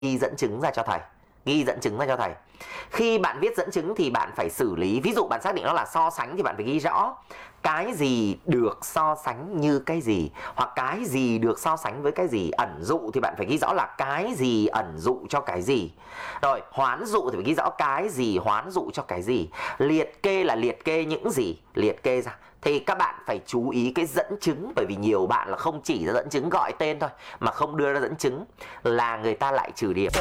ghi dẫn chứng ra cho thầy. Ghi dẫn chứng ra cho thầy. Khi bạn viết dẫn chứng thì bạn phải xử lý. Ví dụ bạn xác định nó là so sánh thì bạn phải ghi rõ cái gì được so sánh như cái gì, hoặc cái gì được so sánh với cái gì. Ẩn dụ thì bạn phải ghi rõ là cái gì ẩn dụ cho cái gì. Rồi hoán dụ thì phải ghi rõ cái gì hoán dụ cho cái gì. Liệt kê là liệt kê những gì, liệt kê ra. Thì các bạn phải chú ý cái dẫn chứng, bởi vì nhiều bạn là không chỉ ra dẫn chứng gọi tên thôi mà không đưa ra dẫn chứng là người ta lại trừ điểm.